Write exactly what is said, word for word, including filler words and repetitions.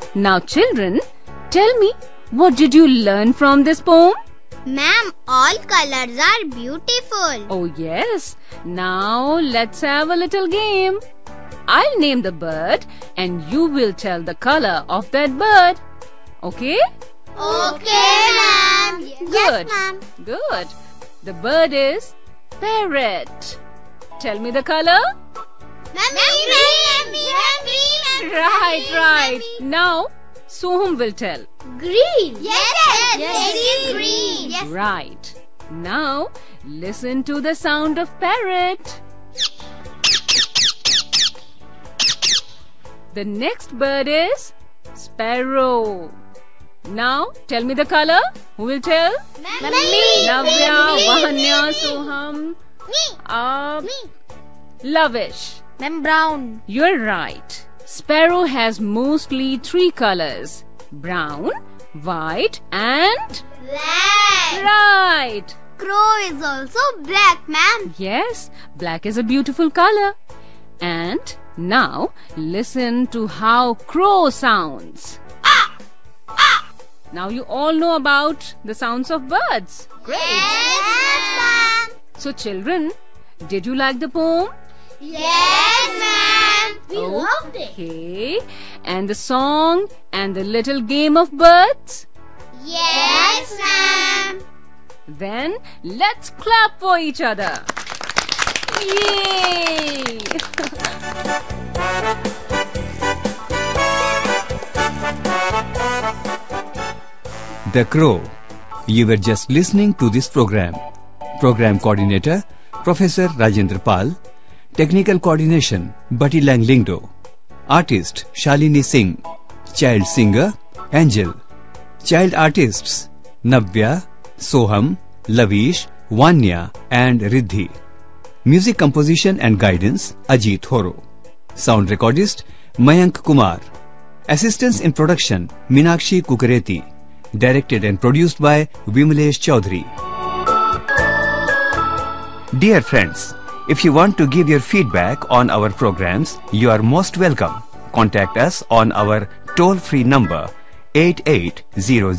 Now children, tell me, what did you learn from this poem? Ma'am, all colors are beautiful. Oh yes. Now let's have a little game. I'll name the bird and you will tell the color of that bird. Okay? Okay, ma'am. Good. Yes, ma'am. Good. The bird is parrot. Tell me the color. Ma'am, green. Ma'am, green. Right, right. Now Soham will tell. Green. Yes, yes. Yes, it is green. Yes. Right. Now listen to the sound of parrot. The next bird is sparrow. Now tell me the color. Who will tell? Ma'am, Navya, Vahanya, Soham. Me. Uh, Me. Lavish. Ma'am, brown. You're right. Sparrow has mostly three colors. Brown, white and... Black. Right. Crow is also black, ma'am. Yes, black is a beautiful color. And now listen to how crow sounds. Ah! Ah! Now you all know about the sounds of birds. Great. Yes, ma'am. So children, did you like the poem? Yes, ma'am. We loved it. Okay. And the song and the little game of birds? Yes, ma'am. Then let's clap for each other. Yay! The Crow. You were just listening to this program. Program coordinator, Professor Rajendra Pal. Technical coordination, Bati Lang Lingdo. Artist, Shalini Singh. Child singer, Angel. Child artists, Navya, Soham, Lavish, Vanya and Riddhi. Music composition and guidance, Ajit Horo. Sound recordist, Mayank Kumar. Assistance in production, Minakshi Kukareti. Directed and produced by Vimalesh Chaudhary. Dear friends, if you want to give your feedback on our programs, you are most welcome. Contact us on our toll-free number eight eight zero zero.